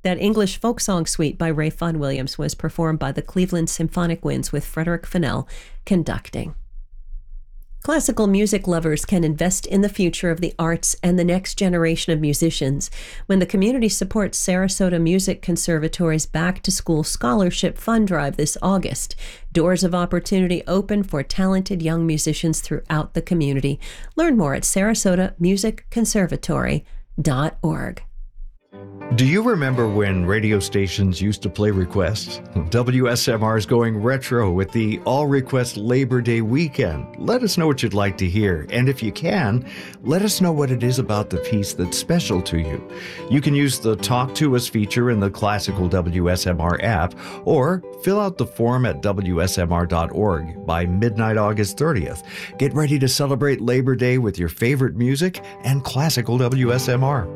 That English folk song suite by Ray Vaughan Williams was performed by the Cleveland Symphonic Winds with Frederick Fennell conducting. Classical music lovers can invest in the future of the arts and the next generation of musicians when the community supports Sarasota Music Conservatory's Back to School Scholarship Fund Drive this August. Doors of opportunity open for talented young musicians throughout the community. Learn more at sarasotamusicconservatory.org. Do you remember when radio stations used to play requests? WSMR is going retro with the All Request Labor Day weekend. Let us know what you'd like to hear. And if you can, let us know what it is about the piece that's special to you. You can use the Talk to Us feature in the classical WSMR app or fill out the form at WSMR.org by midnight August 30th. Get ready to celebrate Labor Day with your favorite music and classical WSMR.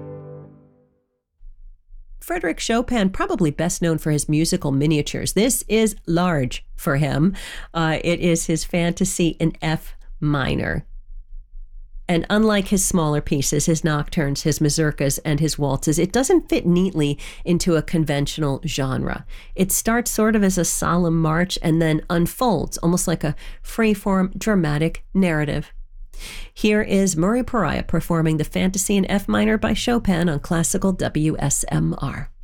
Frédéric Chopin, probably best known for his musical miniatures. This is large for him. It is his Fantasy in F minor. And unlike his smaller pieces, his nocturnes, his mazurkas, and his waltzes, it doesn't fit neatly into a conventional genre. It starts sort of as a solemn march and then unfolds almost like a free-form dramatic narrative. Here is Murray Pariah performing the Fantasy in F minor by Chopin on classical WSMR.